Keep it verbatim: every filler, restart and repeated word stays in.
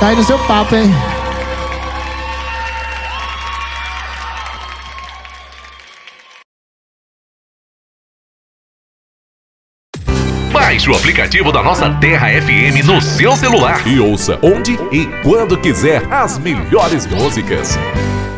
Cai no seu papo, hein? Baixe o aplicativo da nossa Terra F M no seu celular e ouça onde e quando quiser as melhores músicas.